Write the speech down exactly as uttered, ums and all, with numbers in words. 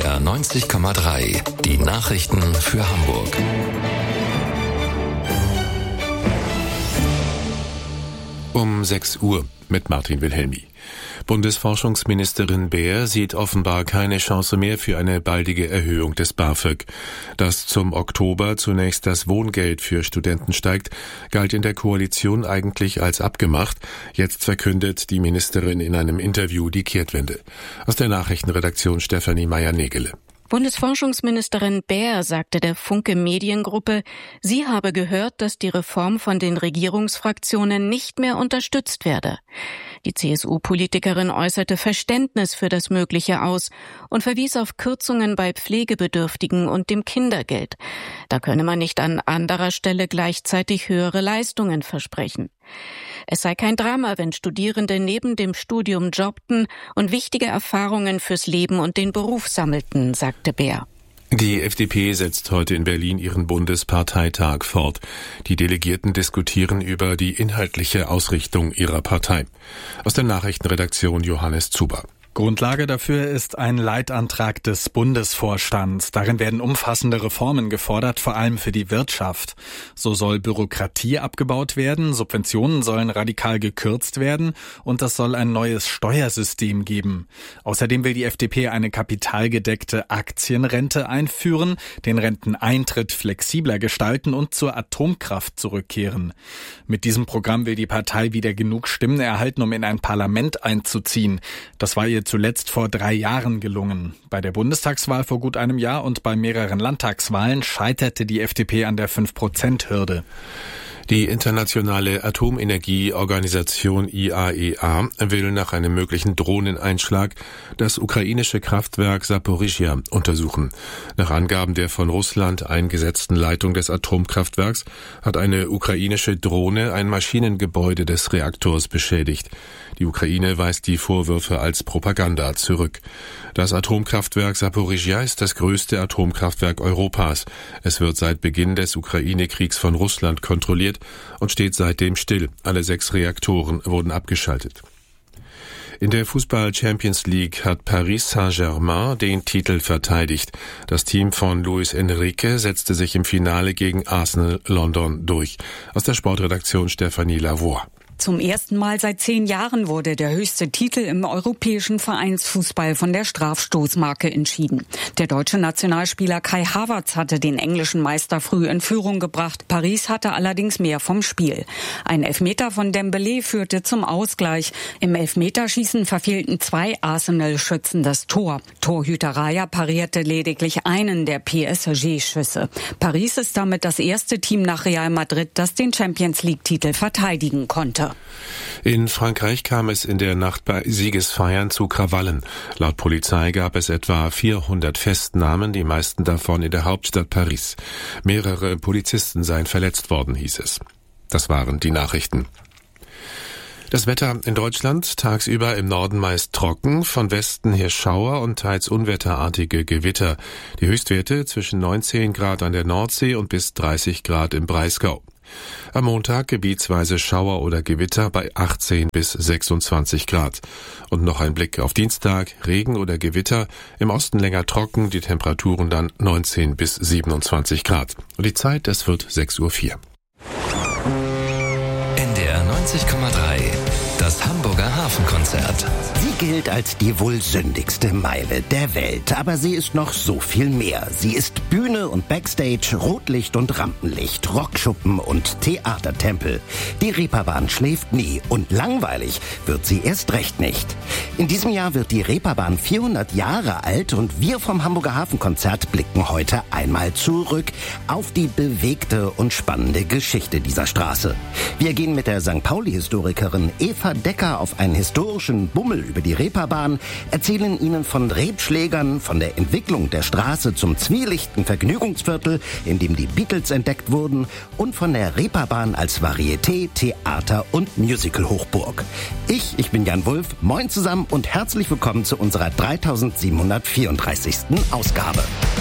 R neunzig Komma drei. Die Nachrichten für Hamburg. Um sechs Uhr mit Martin Wilhelmi. Bundesforschungsministerin Beer sieht offenbar keine Chance mehr für eine baldige Erhöhung des BAföG. Dass zum Oktober zunächst das Wohngeld für Studenten steigt, galt in der Koalition eigentlich als abgemacht. Jetzt verkündet die Ministerin in einem Interview die Kehrtwende. Aus der Nachrichtenredaktion Stefanie Meyer-Negele. Bundesforschungsministerin Beer sagte der Funke Mediengruppe, sie habe gehört, dass die Reform von den Regierungsfraktionen nicht mehr unterstützt werde. Die C S U-Politikerin äußerte Verständnis für das Mögliche aus und verwies auf Kürzungen bei Pflegebedürftigen und dem Kindergeld. Da könne man nicht an anderer Stelle gleichzeitig höhere Leistungen versprechen. Es sei kein Drama, wenn Studierende neben dem Studium jobbten und wichtige Erfahrungen fürs Leben und den Beruf sammelten, sagte Beer. Die F D P setzt heute in Berlin ihren Bundesparteitag fort. Die Delegierten diskutieren über die inhaltliche Ausrichtung ihrer Partei. Aus der Nachrichtenredaktion Johannes Zuber. Grundlage dafür ist ein Leitantrag des Bundesvorstands. Darin werden umfassende Reformen gefordert, vor allem für die Wirtschaft. So soll Bürokratie abgebaut werden, Subventionen sollen radikal gekürzt werden und es soll ein neues Steuersystem geben. Außerdem will die F D P eine kapitalgedeckte Aktienrente einführen, den Renteneintritt flexibler gestalten und zur Atomkraft zurückkehren. Mit diesem Programm will die Partei wieder genug Stimmen erhalten, um in ein Parlament einzuziehen. Das war ihr zuletzt vor drei Jahren gelungen. Bei der Bundestagswahl vor gut einem Jahr und bei mehreren Landtagswahlen scheiterte die F D P an der fünf Prozent Hürde. Die internationale Atomenergieorganisation I A E A will nach einem möglichen Drohneneinschlag das ukrainische Kraftwerk Saporischschja untersuchen. Nach Angaben der von Russland eingesetzten Leitung des Atomkraftwerks hat eine ukrainische Drohne ein Maschinengebäude des Reaktors beschädigt. Die Ukraine weist die Vorwürfe als Propaganda zurück. Das Atomkraftwerk Saporischschja ist das größte Atomkraftwerk Europas. Es wird seit Beginn des Ukraine-Kriegs von Russland kontrolliert und steht seitdem still. Alle sechs Reaktoren wurden abgeschaltet. In der Fußball-Champions League hat Paris Saint-Germain den Titel verteidigt. Das Team von Luis Enrique setzte sich im Finale gegen Arsenal London durch. Aus der Sportredaktion Stefanie Lavoie. Zum ersten Mal seit zehn Jahren wurde der höchste Titel im europäischen Vereinsfußball von der Strafstoßmarke entschieden. Der deutsche Nationalspieler Kai Havertz hatte den englischen Meister früh in Führung gebracht. Paris hatte allerdings mehr vom Spiel. Ein Elfmeter von Dembélé führte zum Ausgleich. Im Elfmeterschießen verfehlten zwei Arsenal-Schützen das Tor. Torhüter Raya parierte lediglich einen der P S G-Schüsse. Paris ist damit das erste Team nach Real Madrid, das den Champions-League-Titel verteidigen konnte. In Frankreich kam es in der Nacht bei Siegesfeiern zu Krawallen. Laut Polizei gab es etwa vierhundert Festnahmen, die meisten davon in der Hauptstadt Paris. Mehrere Polizisten seien verletzt worden, hieß es. Das waren die Nachrichten. Das Wetter in Deutschland tagsüber im Norden meist trocken, von Westen her Schauer und teils unwetterartige Gewitter. Die Höchstwerte zwischen neunzehn Grad an der Nordsee und bis dreißig Grad im Breisgau. Am Montag gebietsweise Schauer oder Gewitter bei achtzehn bis sechsundzwanzig Grad. Und noch ein Blick auf Dienstag, Regen oder Gewitter, im Osten länger trocken, die Temperaturen dann neunzehn bis siebenundzwanzig Grad. Und die Zeit, es wird sechs Uhr vier. N D R neunzig Komma drei. Das Hamburger Hafenkonzert. Sie gilt als die wohl sündigste Meile der Welt, aber sie ist noch so viel mehr. Sie ist Bühne und Backstage, Rotlicht und Rampenlicht, Rockschuppen und Theatertempel. Die Reeperbahn schläft nie und langweilig wird sie erst recht nicht. In diesem Jahr wird die Reeperbahn vierhundert Jahre alt und wir vom Hamburger Hafenkonzert blicken heute einmal zurück auf die bewegte und spannende Geschichte dieser Straße. Wir gehen mit der Sankt Pauli-Historikerin Eva Decker auf einen historischen Bummel über die Reeperbahn, erzählen Ihnen von Rebschlägern, von der Entwicklung der Straße zum zwielichtigen Vergnügungsviertel, in dem die Beatles entdeckt wurden, und von der Reeperbahn als Varieté, Theater- und Musical-Hochburg. Ich, ich bin Jan Wulff, moin zusammen und herzlich willkommen zu unserer dreitausendsiebenhundertvierunddreißigsten Ausgabe.